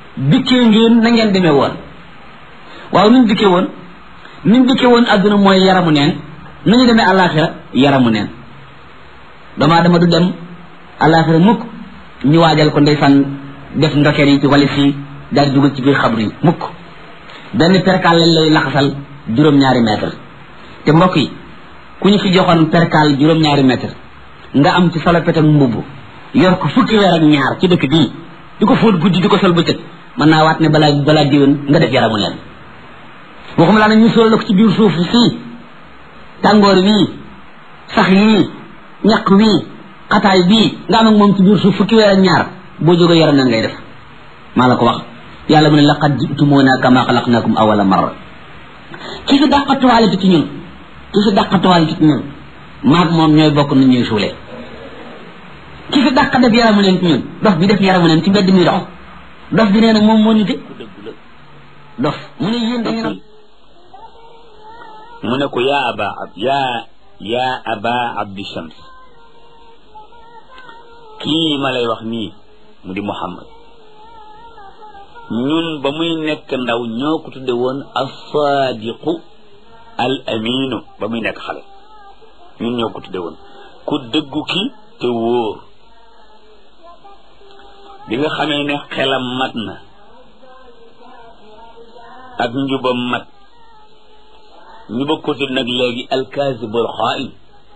dikkee ngeen na ngeen demee woon waaw nuñ dikkee woon niñ dikkee woon adduna mooy yaramu neen nañu demee àllaaxira yaramu neen doomaa dama du dem àllaaxira mukk ñu waajal ko ndeysaan def ndokeer yi ci walis yi daal dugal ci biir xabru yi mukk benn perkaal lañ lay laxasal juróom-ñaari mètre te mbokk yi ku ñu fi joxoon perkaal juróom-ñaari mètre nga am ci salopetam mbubb yor ko fukki weer ak ñaar ci dëkk bii di ko fóot guddi di ko sol bëccëg mën naa waat ne balaa diwén nga def yaramu neen waxuma laa nag ñu sol la ko ci biir suuf sii tàngoor wii sax yii ñaq wii xataay bii nga am ak moom ci biir suuf fukki weer ak ñaar boo jógee yaram neen ngay def maa la ko wax yàlla mu ne laqad ji'tumuuna kama xalaqnakum awwala marra ki fi dàqatuwaale ci ñun maag moom ñooy bokk nu ñuy suulee ki fi dàq def yaramu neen ci ñun dof bi def yaramu neen ci mbedd mi dox dof bi nee na moom moo nite dof mu ne yéen da ngeen mu ne ko yaa aba abdi shams kii ma lay wax nii mu di Muhammad ñun ba muy nekk ndaw ñoo ko tudde woon as-sadiqu al aminu ba muy nekk xale ñun ñoo ko tudde woon ku dëggu ki te wóor bi nga xamee ne xelam mat na ak njubam mat ñu bëgg ko tudd nag léegi alkaasibul xaa'in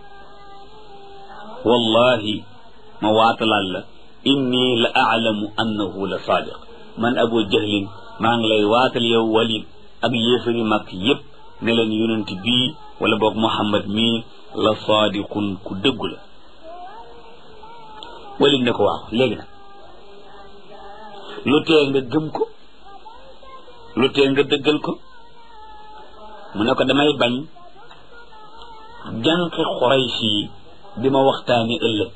wallahi ma waatalaal la inni la aalamu annahu la saadiq man abu jahlin maa ngi lay waatal yow walid ak yéefari mag yépp ne leen yonent bii wala boog Muhammad mii la saadiqun ku dëggu la walid ne ko waaw léegi nag lu tee nga gëm ko lu tee nga dëggal ko mu ne ko damay bañ jànqi Quraysh yi di ma waxtaani ëllëg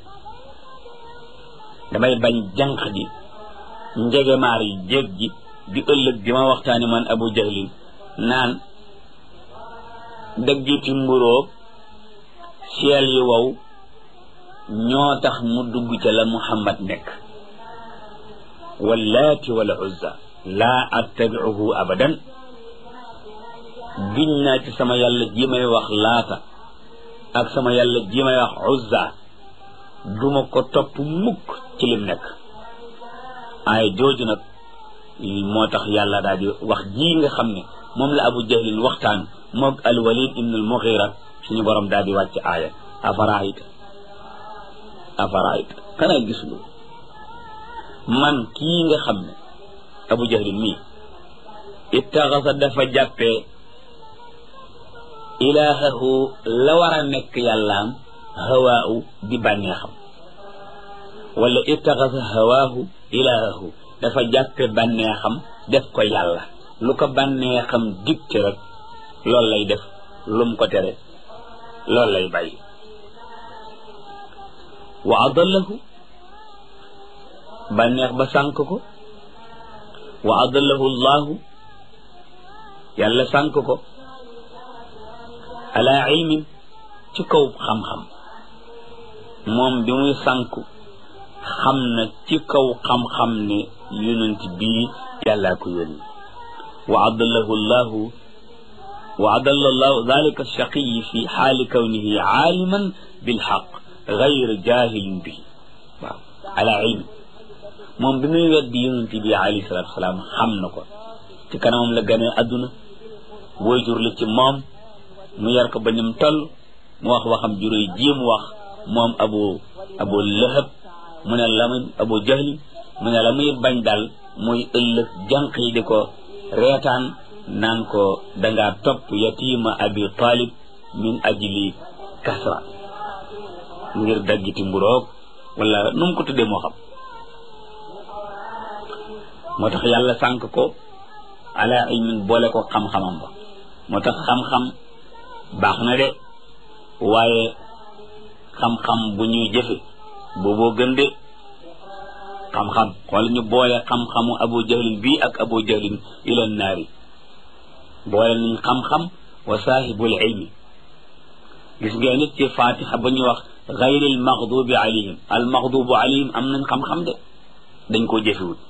damay bañ jànq ji njegemaar yi jéeg ji di ëllëg di ma waxtaani man abu jahlin naan daggiti mburoog seel yi wow ñoo tax mu dugg ca la Muhammad nekk wallaati wala uzza laa attabi'uhu abadan giñ naa ci sama yàlla ji may wax laata ak sama yàlla ji may wax uzza duma ko topp mukk ci lim nekk ay jooju nag moo tax yàlla daal di wax ji nga xam ne moom la abu jahlin waxtaan moog al walid ibn al mughira suñu borom daal di wàcc aaya afaraayta xanaa gisul man kii nga xam ne abu jahlin mii ittaxasa dafa jàppee ilaahahu la war a nekk yàllaam hawaahu di bànneexam wala ittaxasa hawaahu ilaahahu dafa jàppe bànneexam def ko yàlla lu ko bànneexam dikte rek loolu lay def lum ko tere loolu lay bàyyi wa adallahu bànneex ba sànk ko wa adallahu allahu yàlla sànk ko ala ilmin ci kaw xam-xam moom bi muy sànku xam na ci kaw xam-xam ne yonent bii yàllaa ko yónni wa adallahu allahu wa adalla allahu dalika shaqiyi fi xaali kawnihi aaliman bilxaq gayr jaahilin bihi waaw ala ilm moom bi muy weddi yonent bi alayhi salatu wasalaam xam na ko ci kanamam la ganee adduna booy jur la ci moom mu yar ko ba nim toll mu wax waxam juróy ji mu wax moom abu lahab mu ne la muy abu jahli mu ne la muy bañ daal muy ëllëg jànq yi di ko reetaan naan ko dangaa topp yatiima abi talib min ajli kasra ngir daggiti mburoog wala nu mu ko tuddee moo xam moo tax yàlla sànk ko ala ilmin boole ko xam-xamam ba moo tax xam-xam baax na de waaye xam-xam bu ñuy jëfe booboo gën de xam-xam wala ñu boole xam-xamu abu jahlin bii ak abu jahlin ila naari boole nañ xam-xam wa saahibul ilmi gis nga nit ci fatiha ba ñuy wax gayril maxdubi alayhim al maxdubu alayhim am nañ xam-xam de dañ koo jëfewut